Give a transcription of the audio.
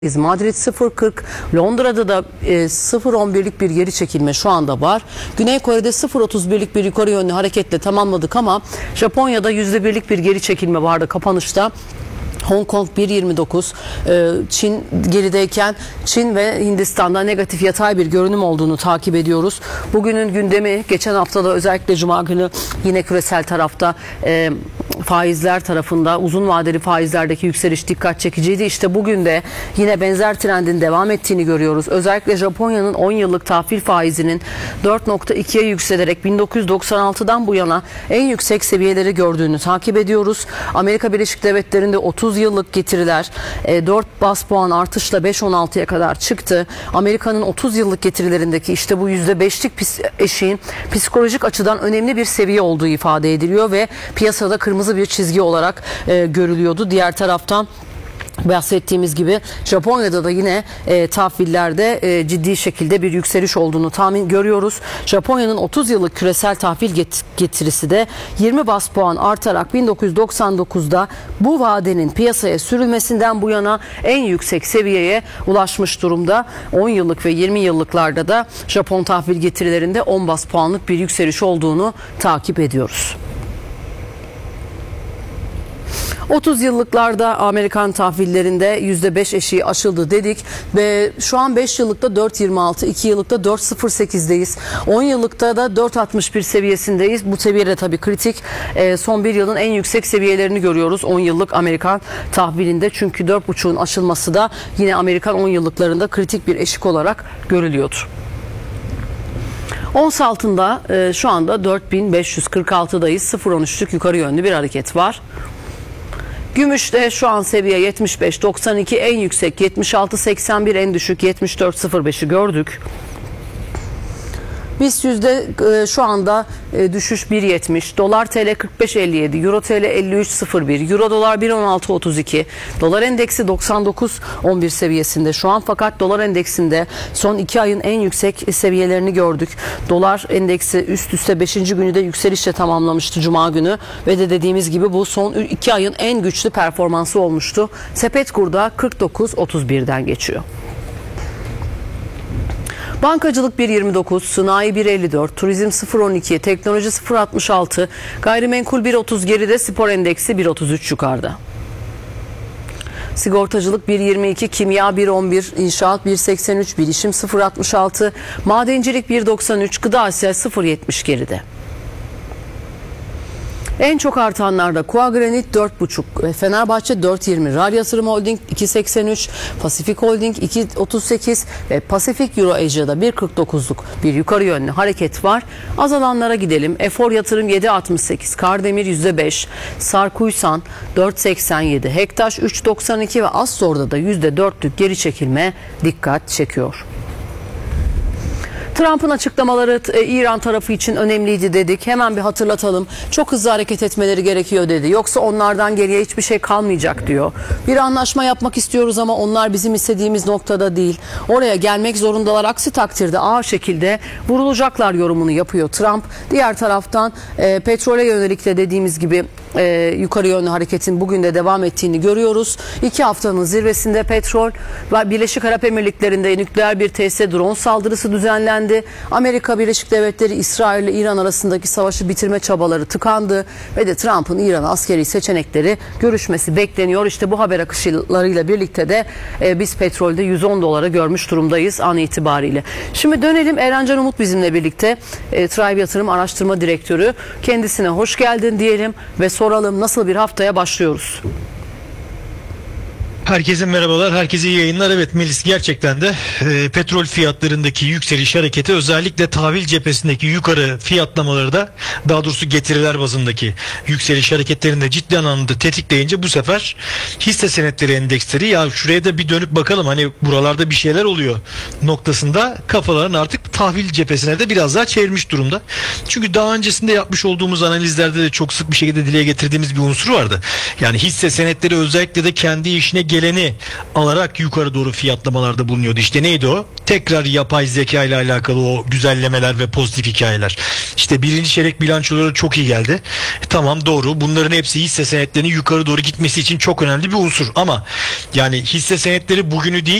Madrid 0.40, Londra'da da 0.11'lik bir geri çekilme şu anda var. Güney Kore'de 0.31'lik bir yukarı yönlü hareketle tamamladık ama Japonya'da %1'lik bir geri çekilme vardı kapanışta. Hong Kong 1.29, Çin gerideyken Çin ve Hindistan'da negatif yatay bir görünüm olduğunu takip ediyoruz. Bugünün gündemi geçen haftada özellikle Cuma günü yine küresel tarafta faizler tarafında uzun vadeli faizlerdeki yükseliş dikkat çekiciydi. İşte bugün de yine benzer trendin devam ettiğini görüyoruz. Özellikle Japonya'nın 10 yıllık tahvil faizinin 4.2'ye yükselerek 1996'dan bu yana en yüksek seviyeleri gördüğünü takip ediyoruz. Amerika Birleşik Devletleri'nde 30 yıllık getiriler 4 bas puan artışla 5.16'ya kadar çıktı. Amerika'nın 30 yıllık getirilerindeki işte bu %5'lik eşiğin psikolojik açıdan önemli bir seviye olduğu ifade ediliyor ve piyasada kırmızı bir çizgi olarak görülüyordu. Diğer taraftan bahsettiğimiz gibi Japonya'da da yine tahvillerde ciddi şekilde bir yükseliş olduğunu görüyoruz. Japonya'nın 30 yıllık küresel tahvil getirisi de 20 bas puan artarak 1999'da bu vadenin piyasaya sürülmesinden bu yana en yüksek seviyeye ulaşmış durumda. 10 yıllık ve 20 yıllıklarda da Japon tahvil getirilerinde 10 bas puanlık bir yükseliş olduğunu takip ediyoruz. 30 yıllıklarda Amerikan tahvillerinde %5 eşiği aşıldı dedik ve şu an 5 yıllıkta 4.26, 2 yıllıkta 4.08'deyiz. 10 yıllıkta da 4.61 seviyesindeyiz. Bu seviyede tabii kritik. Son bir yılın en yüksek seviyelerini görüyoruz 10 yıllık Amerikan tahvilinde. Çünkü 4.5'un aşılması da yine Amerikan 10 yıllıklarında kritik bir eşik olarak görülüyordu. Ons altında şu anda 4.546'dayız. 0.13'lük yukarı yönlü bir hareket var. Gümüşte şu an seviye 75.92, en yüksek 76.81, en düşük 74.05'i gördük. BIST yüzde şu anda düşüş 1.70, dolar TL 45.57, euro TL 53.01, euro dolar 1.16.32, dolar endeksi 99.11 seviyesinde şu an, fakat dolar endeksinde son 2 ayın en yüksek seviyelerini gördük. Dolar endeksi üst üste 5. günü de yükselişle tamamlamıştı Cuma günü ve de dediğimiz gibi bu son 2 ayın en güçlü performansı olmuştu. Sepet kurda 49.31'den geçiyor. Bankacılık 1.29, sanayi 1.54, turizm 0.12, teknoloji 0.66, gayrimenkul 1.30 geride, spor endeksi 1.33 yukarıda. Sigortacılık 1.22, kimya 1.11, inşaat 1.83, bilişim 0.66, madencilik 1.93, gıda ise 0.70 geride. En çok artanlarda Kuagranit 4.5, Fenerbahçe 4.20, Ral Yatırım Holding 2.83, Pasifik Holding 2.38 ve Pasifik Euro Asia'da 1.49'luk bir yukarı yönlü hareket var. Azalanlara gidelim. Efor Yatırım 7.68, Kardemir %5, Sarkuysan 4.87, Hektaş 3.92 ve Astor'da da %4'lük geri çekilme dikkat çekiyor. Trump'ın açıklamaları İran tarafı için önemliydi dedik. Hemen bir hatırlatalım. Çok hızlı hareket etmeleri gerekiyor dedi. Yoksa onlardan geriye hiçbir şey kalmayacak diyor. Bir anlaşma yapmak istiyoruz ama onlar bizim istediğimiz noktada değil. Oraya gelmek zorundalar. Aksi takdirde ağır şekilde vurulacaklar yorumunu yapıyor Trump. Diğer taraftan petrole yönelik de dediğimiz gibi yukarı yönlü hareketin bugün de devam ettiğini görüyoruz. 2 haftanın zirvesinde petrol ve Birleşik Arap Emirlikleri'nde nükleer bir tesise drone saldırısı düzenlendi. Amerika Birleşik Devletleri, İsrail ile İran arasındaki savaşı bitirme çabaları tıkandı ve de Trump'ın İran'a askeri seçenekleri görüşmesi bekleniyor. İşte bu haber akışlarıyla birlikte de biz petrolde 110 dolara görmüş durumdayız an itibariyle. Şimdi dönelim, Erencan Umut bizimle birlikte, Tribe Yatırım Araştırma Direktörü. Kendisine hoş geldin diyelim ve soralım, nasıl bir haftaya başlıyoruz? Herkese merhabalar, herkese iyi yayınlar. Evet Melis, gerçekten de petrol fiyatlarındaki yükseliş hareketi, özellikle tahvil cephesindeki yukarı fiyatlamaları da, daha doğrusu getiriler bazındaki yükseliş hareketlerinde ciddi anlamda tetikleyince bu sefer hisse senetleri endeksleri, ya şuraya da bir dönüp bakalım hani buralarda bir şeyler oluyor noktasında kafaların artık tahvil cephesine de biraz daha çevirmiş durumda. Çünkü daha öncesinde yapmış olduğumuz analizlerde de çok sık bir şekilde dile getirdiğimiz bir unsur vardı. Yani hisse senetleri özellikle de kendi işine irdeleni alarak yukarı doğru fiyatlamalarda bulunuyordu. İşte neydi o? Tekrar yapay zeka ile alakalı o güzellemeler ve pozitif hikayeler. İşte birinci çeyrek bilançoları çok iyi geldi. Tamam, doğru. Bunların hepsi hisse senetlerinin yukarı doğru gitmesi için çok önemli bir unsur. Ama yani hisse senetleri bugünü değil,